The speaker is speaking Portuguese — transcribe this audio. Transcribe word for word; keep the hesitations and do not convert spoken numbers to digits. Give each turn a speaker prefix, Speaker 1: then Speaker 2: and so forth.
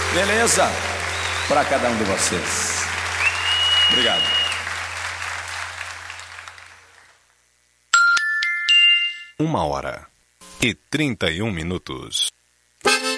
Speaker 1: Beleza? Para cada um de vocês. Obrigado.
Speaker 2: Uma hora e trinta e um minutos.